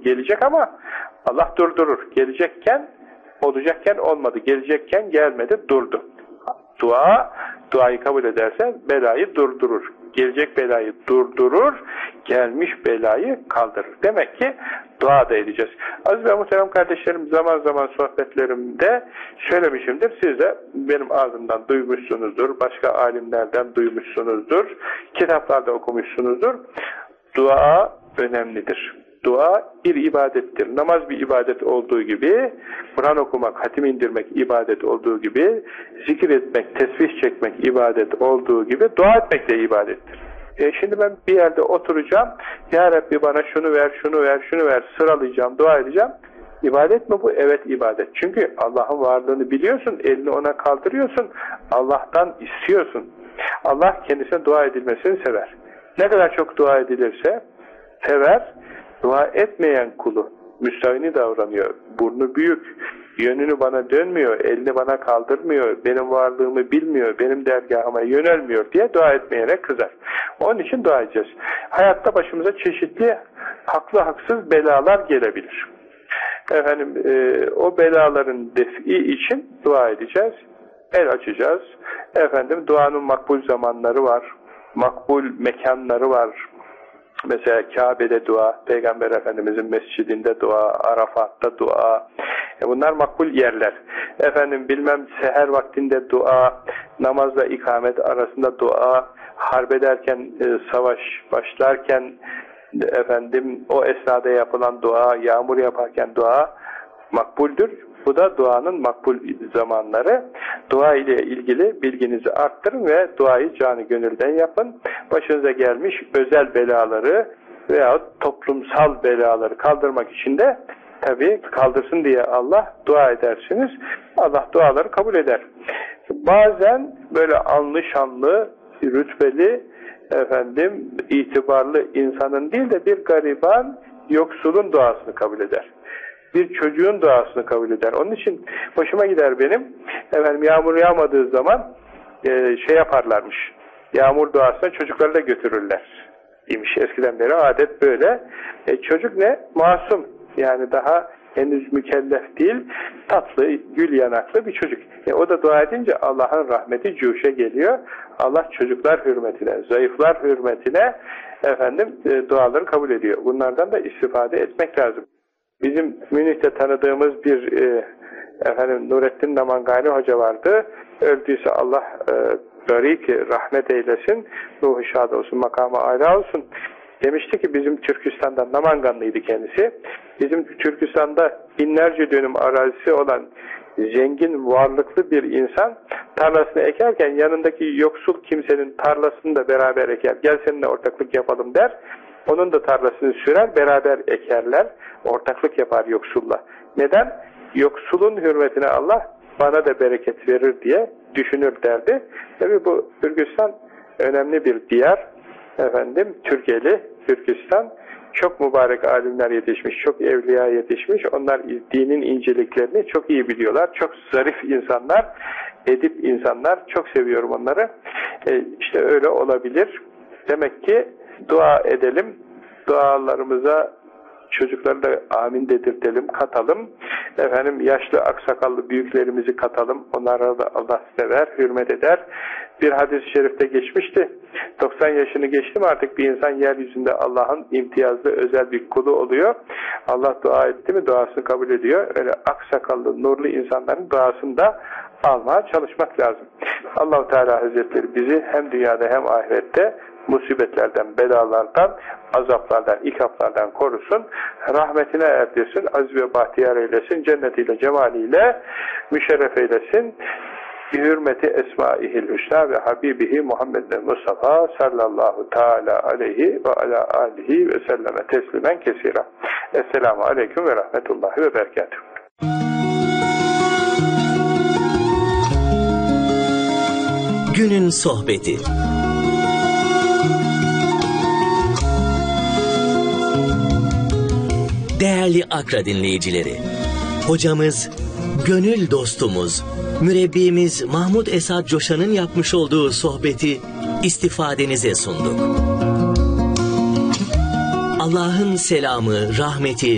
gelecek ama Allah durdurur. Gelecekken, olacakken olmadı. Gelecekken gelmedi, durdu. Duayı kabul ederse belayı durdurur. Gelecek belayı durdurur, gelmiş belayı kaldırır. Demek ki dua da edeceğiz. Aziz ve muhterem kardeşlerim, zaman zaman sohbetlerimde söylemişimdir. Siz de benim ağzımdan duymuşsunuzdur, başka alimlerden duymuşsunuzdur, kitaplarda okumuşsunuzdur. Dua önemlidir. Dua bir ibadettir. Namaz bir ibadet olduğu gibi, Kur'an okumak, hatim indirmek ibadet olduğu gibi, zikir etmek, tesbih çekmek ibadet olduğu gibi, dua etmek de ibadettir. Şimdi ben bir yerde oturacağım, Ya Rabbi bana şunu ver, şunu ver, şunu ver, sıralayacağım, dua edeceğim. İbadet mi bu? Evet, ibadet. Çünkü Allah'ın varlığını biliyorsun, elini ona kaldırıyorsun, Allah'tan istiyorsun. Allah kendisine dua edilmesini sever. Ne kadar çok dua edilirse sever. Dua etmeyen kulu müstahini davranıyor, burnu büyük, yönünü bana dönmüyor, elini bana kaldırmıyor, benim varlığımı bilmiyor, benim dergahıma yönelmiyor diye dua etmeyene kızar. Onun için dua edeceğiz. Hayatta başımıza çeşitli haklı haksız belalar gelebilir. O belaların defi için dua edeceğiz, el açacağız. Duanın makbul zamanları var, makbul mekanları var. Mesela Kabe'de dua, Peygamber Efendimizin mescidinde dua, Arafat'ta dua. Bunlar makbul yerler. Seher vaktinde dua, namazla ikamet arasında dua, harp ederken, savaş başlarken, o esnada yapılan dua, yağmur yaparken dua makbuldür. Bu da duanın makbul zamanları. Dua ile ilgili bilginizi arttırın ve duayı canı gönülden yapın. Başınıza gelmiş özel belaları veyahut toplumsal belaları kaldırmak için de tabii kaldırsın diye Allah dua edersiniz. Allah duaları kabul eder. Bazen böyle anlı şanlı, rütbeli, itibarlı insanın değil de bir gariban, yoksulun duasını kabul eder. Bir çocuğun duasını kabul eder. Onun için hoşuma gider benim. Yağmur yağmadığı zaman yaparlarmış. Yağmur duasına çocukları da götürürler. İmiş eskiden beri adet böyle. Çocuk ne? Masum. Yani daha henüz mükellef değil. Tatlı, gül yanaklı bir çocuk. O da dua edince Allah'ın rahmeti cuşa geliyor. Allah çocuklar hürmetine, zayıflar hürmetine duaları kabul ediyor. Bunlardan da istifade etmek lazım. Bizim Münih'te tanıdığımız bir Nurettin Namangani Hoca vardı. Öldüyse Allah rahmet eylesin, ruhu şad olsun, makamı âlâ olsun. Demişti ki bizim Türkistan'da, Namanganlıydı kendisi. Bizim Türkistan'da binlerce dönüm arazisi olan zengin, varlıklı bir insan tarlasını ekerken yanındaki yoksul kimsenin tarlasını da beraber eker. Gel seninle ortaklık yapalım der. Onun da tarlasını sürer, beraber ekerler. Ortaklık yapar yoksulla. Neden? Yoksulun hürmetine Allah bana da bereket verir diye düşünür derdi. Tabii bu Türkistan önemli bir diyar. Türkiye'li Türkistan. Çok mübarek alimler yetişmiş, çok evliya yetişmiş. Onlar dinin inceliklerini çok iyi biliyorlar. Çok zarif insanlar, edip insanlar. Çok seviyorum onları. İşte öyle olabilir. Demek ki dua edelim. Dualarımıza çocukları da amin dedirtelim, katalım. Yaşlı, aksakallı büyüklerimizi katalım. Onlara da Allah sever, hürmet eder. Bir hadis-i şerifte geçmişti. 90 yaşını geçti mi artık bir insan yeryüzünde Allah'ın imtiyazlı özel bir kulu oluyor. Allah dua etti mi duasını kabul ediyor. Öyle aksakallı, nurlu insanların duasını da almaya çalışmak lazım. Allah-u Teala Hazretleri bizi hem dünyada hem ahirette musibetlerden, belalardan, azaplardan, ikaplardan korusun, rahmetine erdirsin, aziz ve bahtiyar eylesin, cennetiyle, cemaliyle müşerref eylesin. Bi-hürmeti esmaihil hüsna ve habibihi Muhammed Mustafa sallallahu teala aleyhi ve ala alihi ve selleme teslimen kesira. Esselamu aleyküm ve rahmetullahi ve berekatuhu. Günün sohbeti. Değerli Akra dinleyicileri, hocamız, gönül dostumuz, mürebbimiz Mahmud Esad Coşan'ın yapmış olduğu sohbeti istifadenize sunduk. Allah'ın selamı, rahmeti